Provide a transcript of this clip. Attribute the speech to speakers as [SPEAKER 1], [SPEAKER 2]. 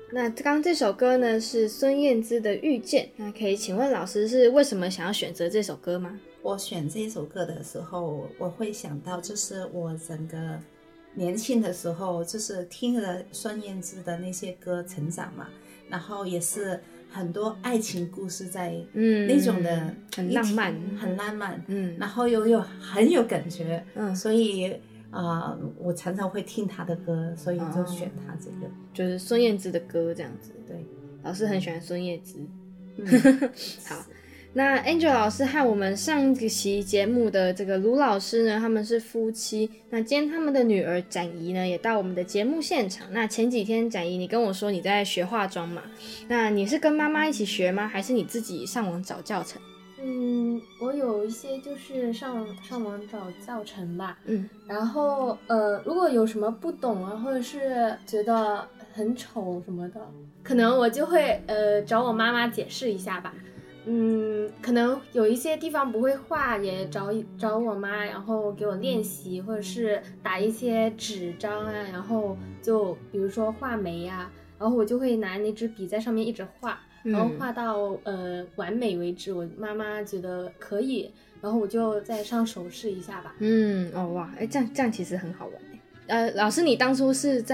[SPEAKER 1] 那刚刚这首歌呢是孙燕姿的《遇见》，那可以请问老师是为什么想要选择这首歌吗？
[SPEAKER 2] 我选这首歌的时候，我会想到就是我整个年轻的时候，就是听了孙燕姿的那些歌成长嘛，然后也是很多爱情故事在那种的，
[SPEAKER 1] 很浪漫，
[SPEAKER 2] 很浪漫，然后又很有感觉，所以我常常会听她的歌，所以就选她这个，
[SPEAKER 1] 就是孙燕姿的歌这样子。
[SPEAKER 2] 对，
[SPEAKER 1] 老师很喜欢孙燕姿。好。那 Angel 老师和我们上一期节目的这个卢老师呢，他们是夫妻。那今天他们的女儿展怡呢，也到我们的节目现场。那前几天展怡，你跟我说你在学化妆嘛？那你是跟妈妈一起学吗？还是你自己上网找教程？
[SPEAKER 3] 我有一些就是上网找教程吧。然后如果有什么不懂啊，或者是觉得很丑什么的，可能我就会找我妈妈解释一下吧。可能有一些地方不会画，也找我妈，然后给我练习，或者是打一些纸张啊，然后就比如说画眉啊，然后我就会拿那支笔在上面一直画，然后画到完美为止，我妈妈觉得可以，然后我就再上手试一下吧。
[SPEAKER 1] 哇，这样其实很好玩。老师，你当初是在